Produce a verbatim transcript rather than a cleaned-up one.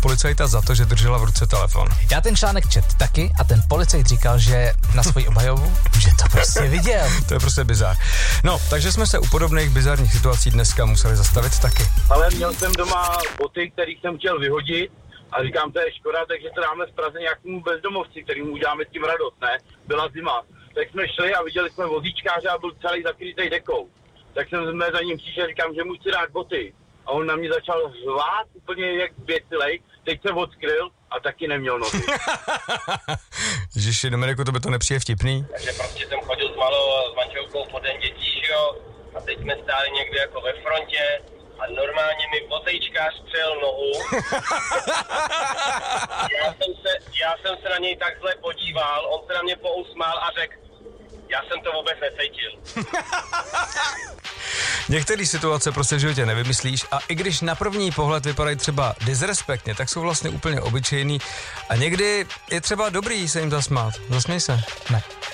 policajta za to, že držela v ruce telefon. Já ten článek čet taky a ten policajt říkal, že na svoji obhajobu, že to prostě viděl. To je prostě bizár. No, takže jsme se u podobných bizarních situací dneska museli zastavit taky. Ale měl jsem doma boty, který jsem chtěl vyhodit a říkám, to je škoda, takže to dáme z Praze nějakému bezdomovci, kterýmu uděláme tím radost, ne? Byla zima. Tak jsme šli a viděli jsme vozíčkáře a byl celý zakrytej dekou. Tak jsem za ním přišel, říkám, že mu chci dát boty. A on na mě začal řvát úplně jak běcilej, teď se odskryl a taky neměl nohy. Ježiši, Dominiku, to by to nepřijde vtipný? Takže prostě jsem chodil s malou s manželkou po den dětí, že jo? A teď jsme stáli někde jako ve frontě a normálně mi botejčkář přijel nohu. já, jsem se, já jsem se na něj takhle podíval, on se na mě pousmál a řekl, já jsem to vůbec necítil. Některé situace prostě v životě nevymyslíš a i když na první pohled vypadají třeba disrespektně, tak jsou vlastně úplně obyčejný a někdy je třeba dobrý se jim zasmát. Zasměj se. Ne.